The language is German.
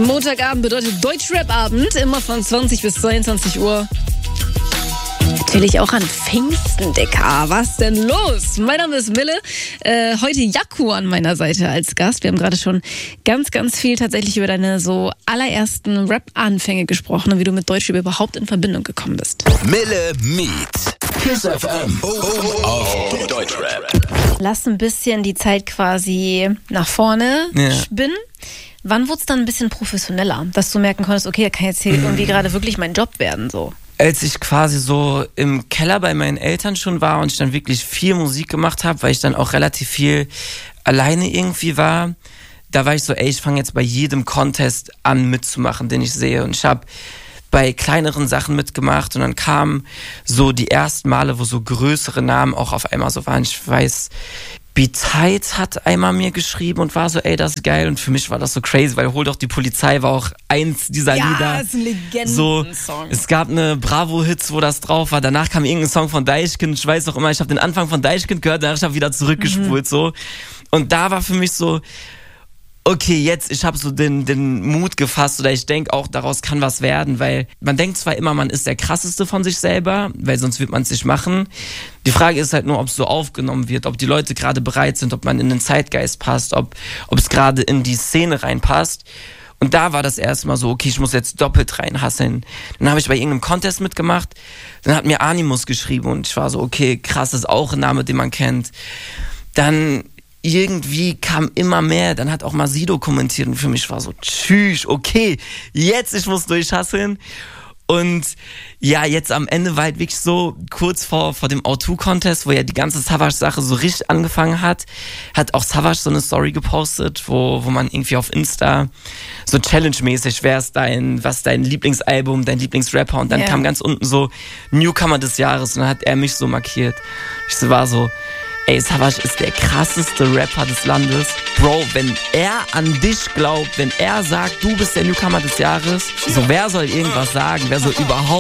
Montagabend bedeutet Deutschrap-Abend, immer von 20 bis 22 Uhr. Natürlich auch an Pfingsten, Dicker. Was denn los? Mein Name ist Mille. Heute Jaku an meiner Seite als Gast. Wir haben gerade schon ganz, ganz viel tatsächlich über deine so allerersten Rap-Anfänge gesprochen und wie du mit Deutschrap überhaupt in Verbindung gekommen bist. Mille Meet. KISS FM. Auf Deutschrap. Lass ein bisschen die Zeit quasi nach vorne spinnen. Wann wurde es dann ein bisschen professioneller, dass du merken konntest, okay, da kann jetzt hier irgendwie gerade wirklich mein Job werden, so? Als ich quasi so im Keller bei meinen Eltern schon war und ich dann wirklich viel Musik gemacht habe, weil ich dann auch relativ viel alleine irgendwie war, da war ich so, ich fange jetzt bei jedem Contest an mitzumachen, den ich sehe. Und ich habe bei kleineren Sachen mitgemacht und dann kamen so die ersten Male, wo so größere Namen auch auf einmal so waren. Ich weiß, B-Tight hat einmal mir geschrieben und war so, das ist geil. Und für mich war das so crazy, weil Hol doch die Polizei war auch eins dieser Lieder. Ja, das ist ein Legenden-Song. So, es gab eine Bravo-Hits, wo das drauf war. Danach kam irgendein Song von Deichkind. Ich weiß noch immer, ich habe den Anfang von Deichkind gehört, danach habe ich wieder zurückgespult. So. Und da war für mich so, okay, jetzt, ich habe so den Mut gefasst oder ich denke auch, daraus kann was werden, weil man denkt zwar immer, man ist der krasseste von sich selber, weil sonst wird man es nicht machen. Die Frage ist halt nur, ob es so aufgenommen wird, ob die Leute gerade bereit sind, ob man in den Zeitgeist passt, ob es gerade in die Szene reinpasst. Und da war das erste Mal so, okay, ich muss jetzt doppelt reinhasseln. Dann habe ich bei irgendeinem Contest mitgemacht, dann hat mir Animus geschrieben und ich war so, okay, krass, das ist auch ein Name, den man kennt. Dann irgendwie kam immer mehr, dann hat auch Masido kommentiert und für mich war so, tschüss, okay, jetzt, ich muss durchhasseln. Und ja, jetzt am Ende war halt wirklich so, kurz vor dem O2-Contest, wo ja die ganze Savage-Sache so richtig angefangen hat auch Savage so eine Story gepostet, wo man irgendwie auf Insta so Challenge-mäßig, was ist dein Lieblingsalbum, dein Lieblingsrapper und dann kam ganz unten so Newcomer des Jahres und dann hat er mich so markiert. Ich war so, Savage ist der krasseste Rapper des Landes. Bro, wenn er an dich glaubt, wenn er sagt, du bist der Newcomer des Jahres, so wer soll irgendwas sagen? Wer soll überhaupt